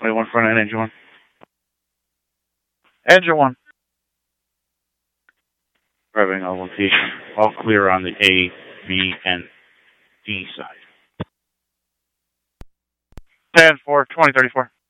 21 front end, engine 1. Engine 1. Driving on location. All clear on the A, B, and D side. 10-4, 2034.